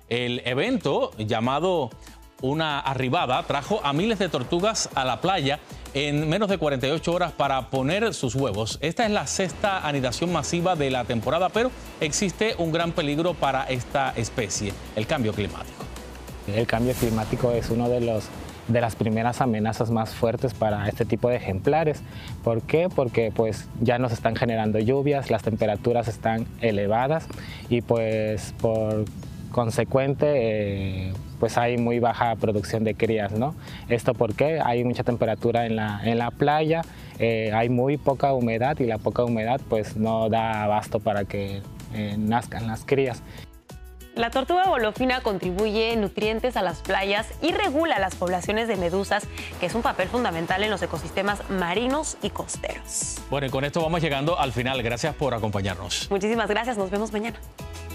El evento, llamado Una Arribada, trajo a miles de tortugas a la playa en menos de 48 horas para poner sus huevos. Esta es la sexta anidación masiva de la temporada, pero existe un gran peligro para esta especie: el cambio climático. El cambio climático es uno de las primeras amenazas más fuertes para este tipo de ejemplares. ¿Por qué? Porque pues ya nos están generando lluvias, las temperaturas están elevadas y pues por consecuente pues hay muy baja producción de crías, ¿no? ¿Esto por qué? Hay mucha temperatura en la playa, hay muy poca humedad y la poca humedad pues no da abasto para que nazcan las crías. La tortuga golofina contribuye nutrientes a las playas y regula las poblaciones de medusas, que es un papel fundamental en los ecosistemas marinos y costeros. Bueno, y con esto vamos llegando al final. Gracias por acompañarnos. Muchísimas gracias, nos vemos mañana.